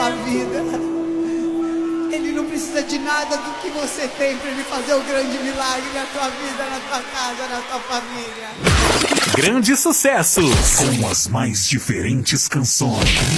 tua vida. Ele não precisa de nada do que você tem para ele fazer o grande milagre na tua vida, na tua casa, na tua família. Grande sucesso! Com as mais diferentes canções.